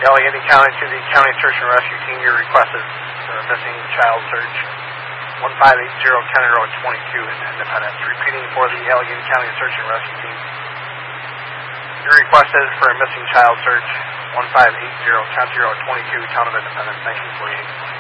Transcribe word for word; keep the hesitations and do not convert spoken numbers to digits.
Allegheny County to the County Search and Rescue Team. Your request is for a missing child search. one five eight zero County Road twenty-two in Independence. Repeating for the Allegheny County Search and Rescue Team. Your request is for a missing child search. one five eight zero County Road twenty-two, Town of Independence, nineteen forty-eight.